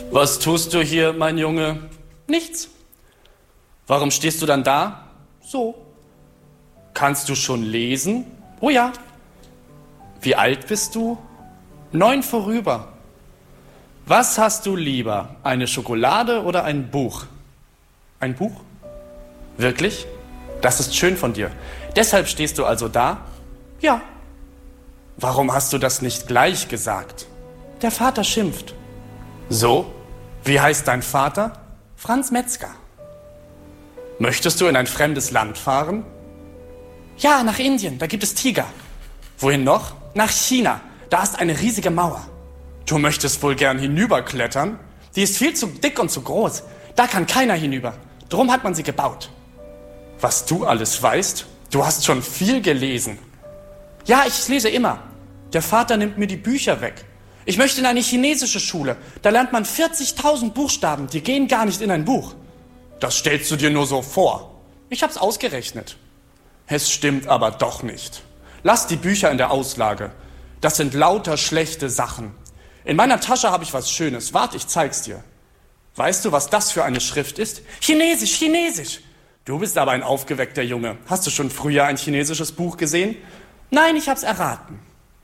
Was tust du hier, mein Junge? Nichts. Warum stehst du dann da? So. Kannst du schon lesen? Oh ja. Wie alt bist du? 9 vorüber. Was hast du lieber, eine Schokolade oder ein Buch? Ein Buch? Wirklich? Das ist schön von dir. Deshalb stehst du also da? Ja. Warum hast du das nicht gleich gesagt? Der Vater schimpft. So? Wie heißt dein Vater? Franz Metzger. Möchtest du in ein fremdes Land fahren? Ja, nach Indien, da gibt es Tiger. Wohin noch? Nach China, da ist eine riesige Mauer. Du möchtest wohl gern hinüberklettern? Die ist viel zu dick und zu groß. Da kann keiner hinüber. Drum hat man sie gebaut. Was du alles weißt? Du hast schon viel gelesen. Ja, ich lese immer. Der Vater nimmt mir die Bücher weg. Ich möchte in eine chinesische Schule. Da lernt man 40.000 Buchstaben. Die gehen gar nicht in ein Buch. Das stellst du dir nur so vor. Ich hab's ausgerechnet. Es stimmt aber doch nicht. Lass die Bücher in der Auslage. Das sind lauter schlechte Sachen. In meiner Tasche habe ich was Schönes. Warte, ich zeig's dir. Weißt du, was das für eine Schrift ist? Chinesisch, Chinesisch. Du bist aber ein aufgeweckter Junge. Hast du schon früher ein chinesisches Buch gesehen? Nein, ich hab's erraten.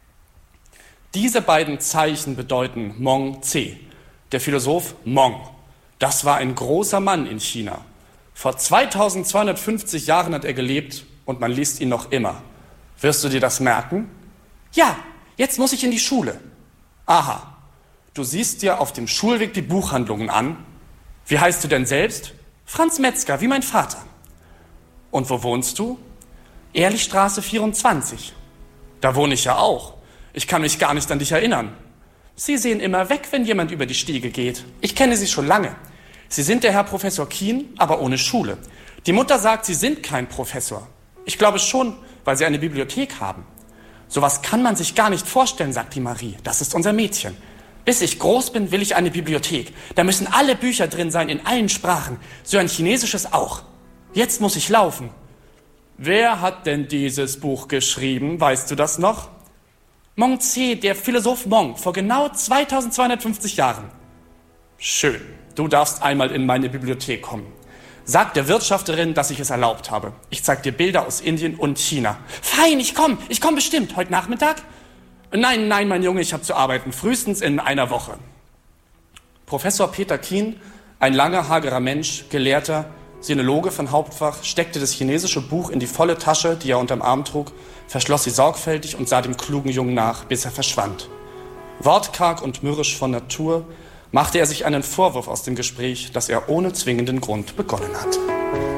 Diese beiden Zeichen bedeuten Mong Tse, der Philosoph Mong. Das war ein großer Mann in China. Vor 2250 Jahren hat er gelebt und man liest ihn noch immer. Wirst du dir das merken? Ja, jetzt muss ich in die Schule. Aha, du siehst dir auf dem Schulweg die Buchhandlungen an. Wie heißt du denn selbst? Franz Metzger, wie mein Vater. Und wo wohnst du? Ehrlichstraße 24. Da wohne ich ja auch. Ich kann mich gar nicht an dich erinnern. Sie sehen immer weg, wenn jemand über die Stiege geht. Ich kenne Sie schon lange. Sie sind der Herr Professor Kien, aber ohne Schule. Die Mutter sagt, Sie sind kein Professor. Ich glaube schon, weil Sie eine Bibliothek haben. Sowas kann man sich gar nicht vorstellen, sagt die Marie. Das ist unser Mädchen. Bis ich groß bin, will ich eine Bibliothek. Da müssen alle Bücher drin sein, in allen Sprachen. So ein chinesisches auch. Jetzt muss ich laufen. Wer hat denn dieses Buch geschrieben? Weißt du das noch? Mong Tse, der Philosoph Mong, vor genau 2250 Jahren. Schön, du darfst einmal in meine Bibliothek kommen. Sag der Wirtschafterin, dass ich es erlaubt habe. Ich zeig dir Bilder aus Indien und China. Fein, ich komm bestimmt. Heute Nachmittag? Nein, mein Junge, ich habe zu arbeiten. Frühestens in einer Woche. Professor Peter Kien, ein langer, hagerer Mensch, Gelehrter, Sinologe von Hauptfach, steckte das chinesische Buch in die volle Tasche, die er unterm Arm trug, verschloss sie sorgfältig und sah dem klugen Jungen nach, bis er verschwand. Wortkarg und mürrisch von Natur machte er sich einen Vorwurf aus dem Gespräch, das er ohne zwingenden Grund begonnen hat.